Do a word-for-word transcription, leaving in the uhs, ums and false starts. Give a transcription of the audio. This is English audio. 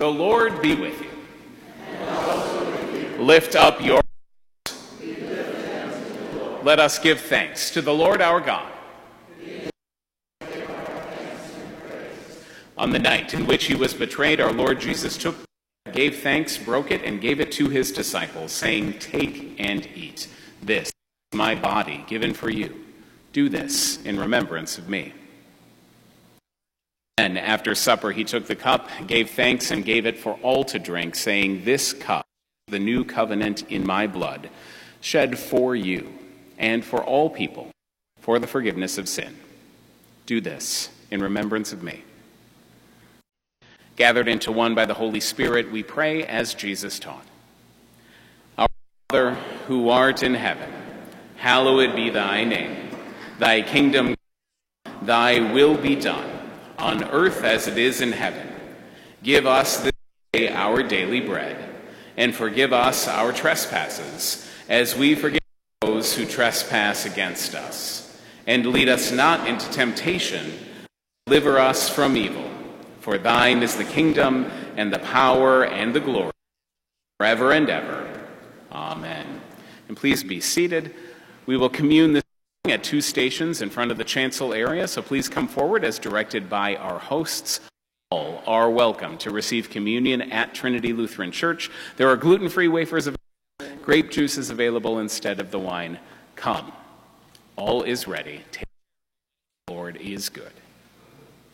The Lord be with you. And also with you. Lift up your hearts. Let us give thanks to the Lord our God. On the night in which he was betrayed, our Lord Jesus took, gave thanks, broke it, and gave it to his disciples, saying, "Take and eat. This is my body given for you. Do this in remembrance of me." And after supper he took the cup, gave thanks, and gave it for all to drink, saying, "This cup, the new covenant in my blood, shed for you and for all people for the forgiveness of sin. Do this in remembrance of me." Gathered into one by the Holy Spirit, we pray as Jesus taught. Our Father, who art in heaven, hallowed be thy name. Thy kingdom come, thy will be done, on earth as it is in heaven. Give us this day our daily bread, and forgive us our trespasses, as we forgive those who trespass against us. And lead us not into temptation, but deliver us from evil. For thine is the kingdom, and the power, and the glory, forever and ever. Amen. And please be seated. We will commune this morning at two stations in front of the chancel area, so please come forward as directed by our hosts. All are welcome to receive communion at Trinity Lutheran Church. There are gluten-free wafers available. Grape juice is available instead of the wine. Come. All is ready. Take. The Lord is good.